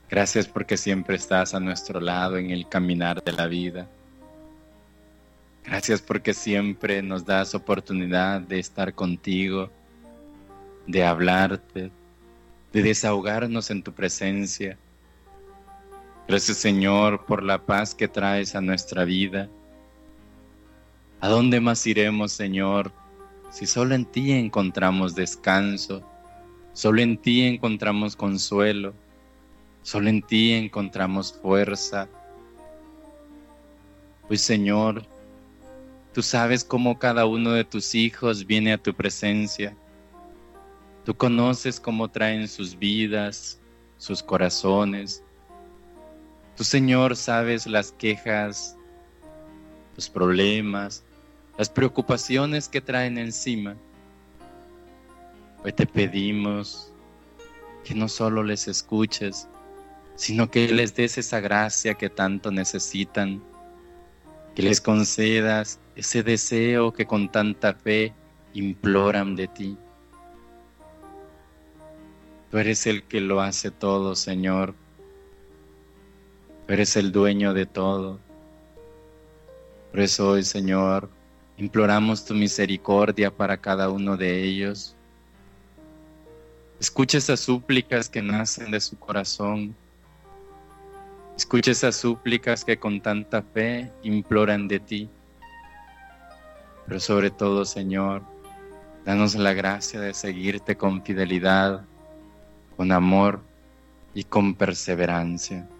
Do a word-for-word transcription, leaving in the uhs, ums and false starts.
Gracias porque siempre estás a nuestro lado en el caminar de la vida. Gracias porque siempre nos das oportunidad de estar contigo, de hablarte, de desahogarnos en tu presencia. Gracias, Señor, por la paz que traes a nuestra vida. ¿A dónde más iremos, Señor, si solo en ti encontramos descanso, solo en ti encontramos consuelo, solo en ti encontramos fuerza? Pues, Señor, tú sabes cómo cada uno de tus hijos viene a tu presencia. Tú conoces cómo traen sus vidas, sus corazones. Tú, Señor, sabes las quejas, los problemas, las preocupaciones que traen encima. Hoy te pedimos que no solo les escuches, sino que les des esa gracia que tanto necesitan, que les concedas ese deseo que con tanta fe imploran de ti. Tú eres el que lo hace todo, Señor. Tú eres el dueño de todo. Por eso hoy, Señor, imploramos tu misericordia para cada uno de ellos. Escucha esas súplicas que nacen de su corazón. Escucha esas súplicas que con tanta fe imploran de ti. Pero sobre todo, Señor, danos la gracia de seguirte con fidelidad, con amor y con perseverancia.